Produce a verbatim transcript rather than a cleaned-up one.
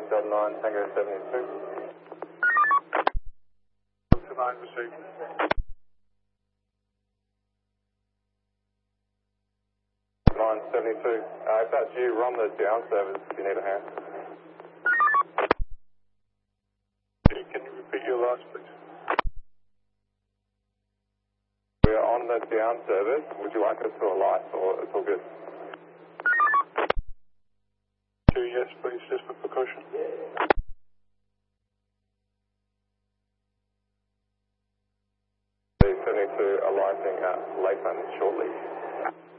Delta nine, Tango seventy-two. Delta nine received. nine seventy-two. Uh, if that's you, run the down service if you need a hand. Can you repeat your last, please? We are on the down service. Would you like us to alight or it's all good? Two, yes, please, just for precaution. seventy-two alighting at Lakeland Shore.